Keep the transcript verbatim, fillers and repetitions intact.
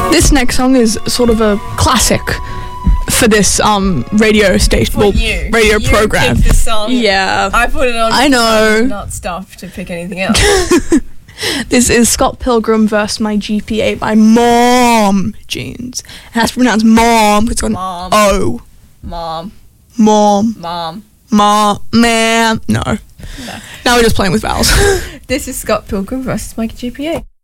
This next song is sort of a classic for this um radio station, well, you. radio you program. picked the song. Yeah, I put it on. I know. Not stuff to pick anything else. This is Scott Pilgrim versus My G P A by Mom Jeans. It has to be pronounced Mom because it's got an Mom. O. Mom. Mom. Mom. Mom. Man. No. No. Now we're just playing with vowels. This is Scott Pilgrim versus Mikey G P A.